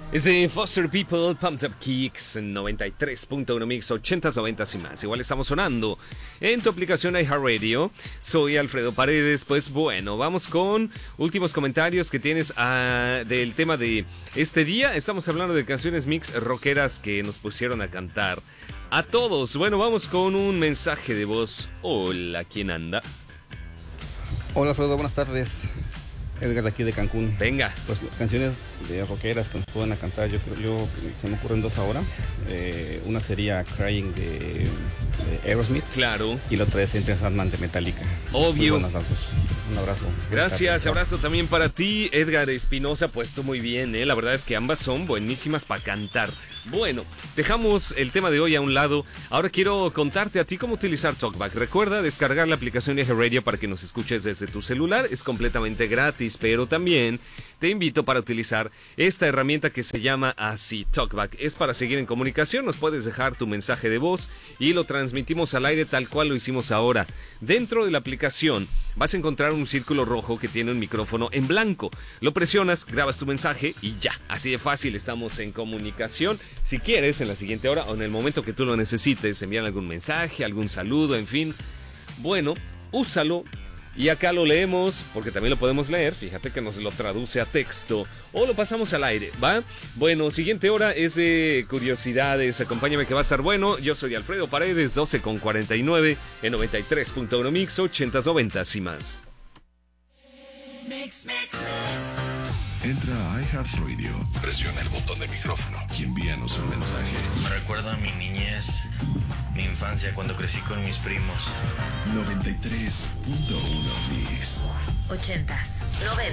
Es de Foster People, Pumped Up Kicks, 93.1 Mix, 80s, 90s y más. Igual estamos sonando en tu aplicación iHeartRadio. Soy Alfredo Paredes. Pues bueno, vamos con últimos comentarios que tienes del tema de este día. Estamos hablando de canciones mix rockeras que nos pusieron a cantar a todos. Bueno, vamos con un mensaje de voz. Hola, ¿quién anda? Hola Alfredo, buenas tardes. Edgar de aquí de Cancún. Venga. Pues canciones de rockeras que nos puedan cantar, yo se me ocurren dos ahora. Una sería Crying de Aerosmith. Claro. Y la otra es Enter Sandman de Metallica. Obvio. Un abrazo. Gracias, abrazo también para ti, Edgar Espinosa. Puesto muy bien, La verdad es que ambas son buenísimas para cantar. Bueno, dejamos el tema de hoy a un lado. Ahora quiero contarte a ti cómo utilizar TalkBack. Recuerda descargar la aplicación de iHeartRadio para que nos escuches desde tu celular. Es completamente gratis, pero también te invito para utilizar esta herramienta que se llama así, TalkBack. Es para seguir en comunicación. Nos puedes dejar tu mensaje de voz y lo transmitimos al aire tal cual lo hicimos ahora. Dentro de la aplicación vas a encontrar un círculo rojo que tiene un micrófono en blanco. Lo presionas, grabas tu mensaje y ya. Así de fácil, estamos en comunicación. Si quieres, en la siguiente hora o en el momento que tú lo necesites, enviar algún mensaje, algún saludo, en fin. Bueno, úsalo. Y acá lo leemos, porque también lo podemos leer. Fíjate que nos lo traduce a texto. O lo pasamos al aire, ¿va? Bueno, siguiente hora es de curiosidades. Acompáñame que va a estar bueno. Yo soy Alfredo Paredes, 12:49 en 93.1 Mix, 80s, 90s y más. Mix. Entra a iHeartRadio, presiona el botón de micrófono y envíanos un mensaje. Me recuerda a mi niñez, mi infancia cuando crecí con mis primos. 93.1 Mix. 80s, 90s.